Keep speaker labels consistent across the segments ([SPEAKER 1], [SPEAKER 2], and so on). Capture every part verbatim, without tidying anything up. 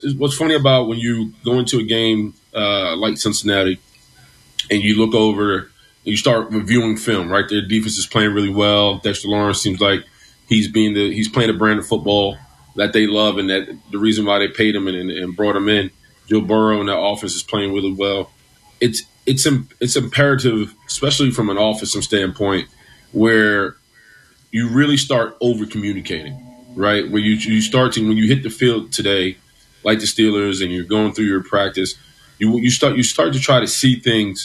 [SPEAKER 1] what's funny about when you go into a game uh, like Cincinnati and you look over and you start reviewing film, right? Their defense is playing really well. Dexter Lawrence seems like he's being the he's playing a brand of football that they love, and that the reason why they paid him and, and brought him in. Joe Burrow and that offense is playing really well. It's it's it's imperative, especially from an offensive standpoint, where you really start over communicating, right? Where you you start to when you hit the field today, like the Steelers, and you're going through your practice, you you start you start to try to see things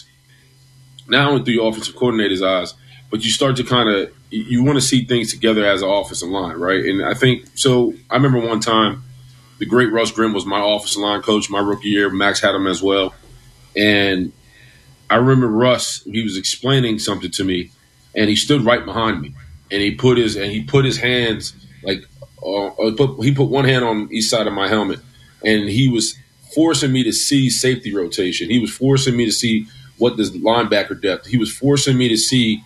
[SPEAKER 1] not only through your offensive coordinator's eyes, but you start to kind of you want to see things together as an offensive line, right? And I think so. I remember one time, the great Russ Grimm was my offensive line coach my rookie year. Max had him as well, and I remember Russ. He was explaining something to me, and he stood right behind me, and he put his and he put his hands like uh, put, he put one hand on each side of my helmet, and he was forcing me to see safety rotation. He was forcing me to see what this linebacker depth. He was forcing me to see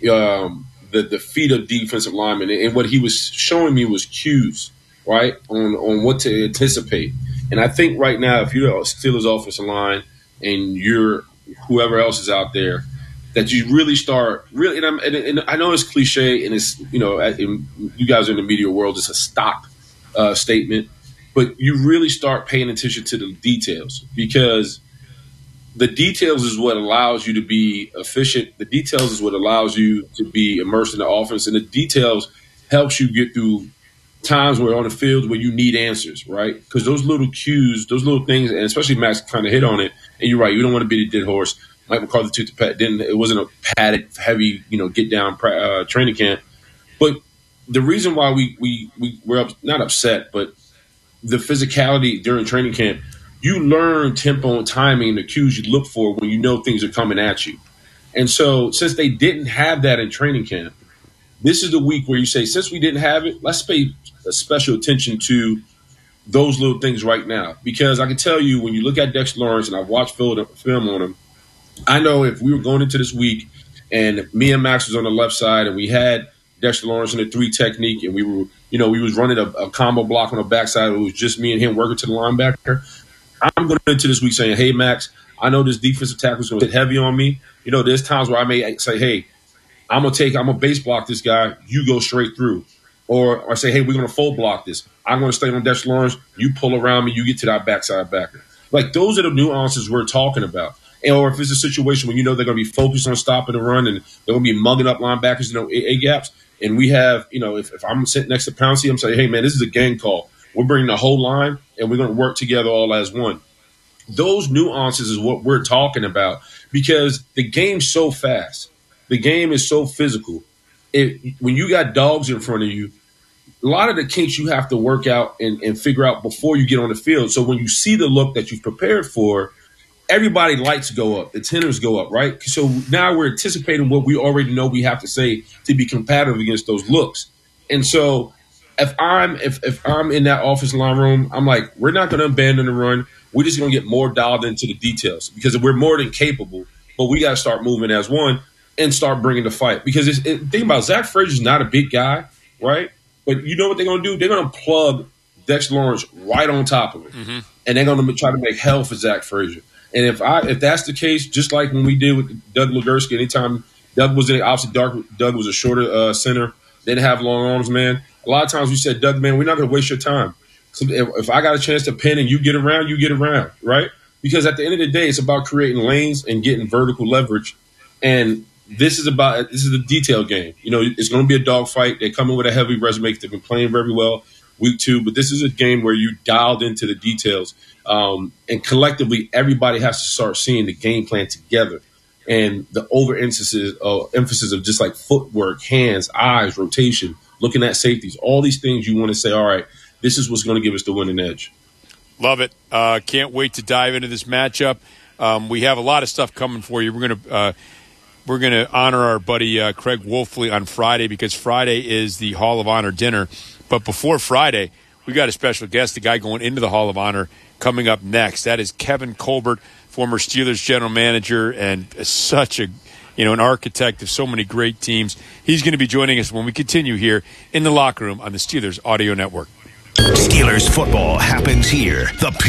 [SPEAKER 1] um, the the feet of defensive linemen, and what he was showing me was cues, right, on on what to anticipate. And I think right now, if you're a Steelers offensive line and you're whoever else is out there, that you really start really. And, I'm, and, and I know it's cliche, and it's you know, and you guys are in the media world, it's a stock uh, statement, but you really start paying attention to the details, because the details is what allows you to be efficient. The details is what allows you to be immersed in the offense, and the details helps you get through times where on the field where you need answers, right? Because those little cues, those little things, and especially Max kind of hit on it. And you're right, you don't want to be the dead horse. Mike McCarthy took the pat. Didn't it wasn't a padded, heavy, you know, get down uh, training camp. But the reason why we we we were up, not upset, but the physicality during training camp. You learn tempo and timing, the cues you look for when you know things are coming at you. And so since they didn't have that in training camp, this is the week where you say, since we didn't have it, let's pay a special attention to those little things right now. Because I can tell you, when you look at Dexter Lawrence, and I've watched film on him, I know if we were going into this week and me and Max was on the left side and we had Dexter Lawrence in the three technique and we were, you know, we was running a, a combo block on the backside, it was just me and him working to the linebacker, I'm going into this week saying, hey, Max, I know this defensive tackle is going to hit heavy on me. You know, there's times where I may say, hey, I'm going to take, I'm going to base block this guy. You go straight through. Or, or say, hey, we're going to full block this. I'm going to stay on Dexter Lawrence. You pull around me. You get to that backside backer. Like, those are the nuances we're talking about. And, or if it's a situation where you know they're going to be focused on stopping the run and they're going to be mugging up linebackers, you know, A-gaps. And we have, you know, if, if I'm sitting next to Pouncey, I'm saying, hey, man, this is a gang call. We're bringing the whole line, and we're going to work together all as one. Those nuances is what we're talking about, because the game's so fast. The game is so physical. It, when you got dogs in front of you, a lot of the kinks you have to work out and, and figure out before you get on the field. So when you see the look that you've prepared for, everybody lights go up. The tenors go up, right? So now we're anticipating what we already know we have to say to be competitive against those looks. And so if I'm if, if I'm in that offensive line room, I'm like, we're not going to abandon the run. We're just going to get more dialed into the details, because we're more than capable. But we got to start moving as one and start bringing the fight. Because it's, it, think about it, Zach Frazier's not a big guy, right? But you know what they're going to do? They're going to plug Dexter Lawrence right on top of it, mm-hmm. and they're going to try to make hell for Zach Frazier. And if I if that's the case, just like when we did with Doug Legursky, anytime Doug was in the opposite, Doug, Doug was a shorter uh, center, didn't have long arms, man. A lot of times we said, Doug, man, we're not going to waste your time. So if, if I got a chance to pin and you get around, you get around, right? Because at the end of the day, it's about creating lanes and getting vertical leverage. And this is about this is a detail game. You know, it's going to be a dogfight. They're coming with a heavy resume. They've been playing very well week two, but this is a game where you dialed into the details. Um, and collectively, everybody has to start seeing the game plan together. And the overemphasis uh, emphasis of just like footwork, hands, eyes, rotation, looking at safeties, all these things you want to say, all right, this is what's going to give us the winning edge.
[SPEAKER 2] Love it. Uh, can't wait to dive into this matchup. Um, we have a lot of stuff coming for you. We're going to uh, we're going to honor our buddy uh, Craig Wolfley on Friday, because Friday is the Hall of Honor dinner. But before Friday, we got a special guest, the guy going into the Hall of Honor, coming up next. That is Kevin Colbert, former Steelers general manager and such a, you know, an architect of so many great teams. He's going to be joining us when we continue here in the locker room on the Steelers Audio Network.
[SPEAKER 3] Steelers football happens here. The